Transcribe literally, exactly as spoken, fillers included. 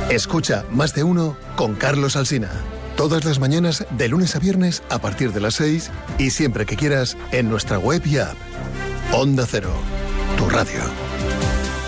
Escucha Más de Uno con Carlos Alsina. Todas las mañanas, de lunes a viernes, a partir de las seis y siempre que quieras, en nuestra web y app. Onda Cero, tu radio.